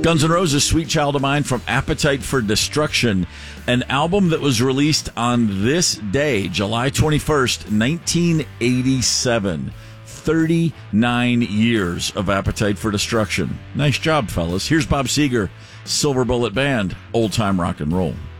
Guns N' Roses' Sweet Child of Mine from Appetite for Destruction, an album that was released on this day, July 21st, 1987. 39 years of Appetite for Destruction. Nice job, fellas. Here's Bob Seger, Silver Bullet Band, Old Time Rock and Roll.